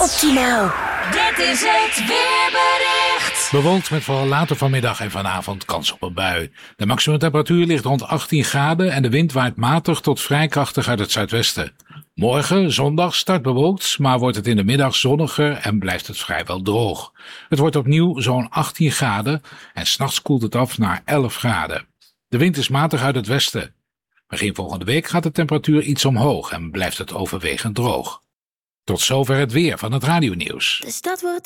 Optimaal. Dit is het weerbericht. Bewolkt met vooral later vanmiddag en vanavond kans op een bui. De maximumtemperatuur ligt rond 18 graden en de wind waait matig tot vrij krachtig uit het zuidwesten. Morgen, zondag, start bewolkt, maar wordt het in de middag zonniger en blijft het vrijwel droog. Het wordt opnieuw zo'n 18 graden en 's nachts koelt het af naar 11 graden. De wind is matig uit het westen. Begin volgende week gaat de temperatuur iets omhoog en blijft het overwegend droog. Tot zover het weer van het radionieuws. Dus dat wordt